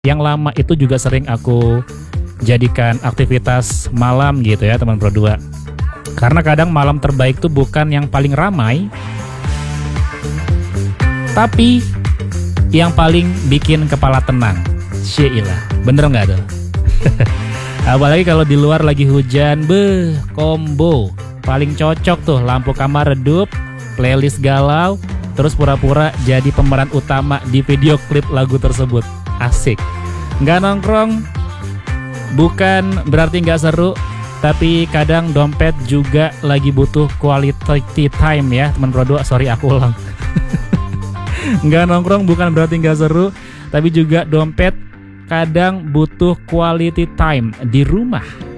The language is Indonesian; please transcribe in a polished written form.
Yang lama itu juga sering aku jadikan aktivitas malam gitu ya teman Pro 2. Karena kadang malam terbaik tuh bukan yang paling ramai, tapi yang paling bikin kepala tenang. Syailah, bener nggak tuh? Apalagi kalau di luar lagi hujan, combo paling cocok tuh, lampu kamar redup, playlist galau, terus pura-pura jadi pemeran utama di video klip lagu tersebut. Asik. Nggak nongkrong bukan berarti nggak seru, tapi kadang dompet juga lagi butuh quality time ya teman Pro 2. Sorry, aku ulang. Nggak nongkrong bukan berarti nggak seru, tapi juga dompet kadang butuh quality time di rumah.